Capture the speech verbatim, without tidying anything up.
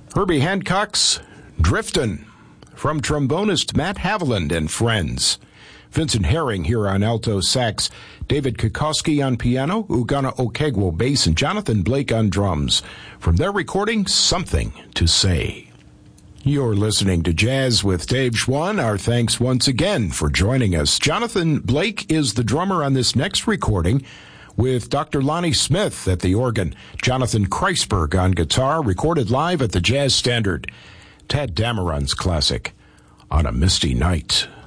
Herbie Hancock's Driftin', from trombonist Matt Haviland and Friends. Vincent Herring here on alto sax, David Kokoski on piano, Ugana Okegwo bass, and Jonathan Blake on drums. From their recording, Something to Say. You're listening to Jazz with Dave Schwann. Our thanks once again for joining us. Jonathan Blake is the drummer on this next recording, with Doctor Lonnie Smith at the organ, Jonathan Kreisberg on guitar, recorded live at the Jazz Standard. Tad Dameron's classic, On a Misty Night.